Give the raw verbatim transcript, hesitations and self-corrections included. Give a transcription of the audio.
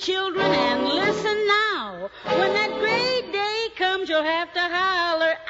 children, and listen now. When that great day comes, you'll have to holler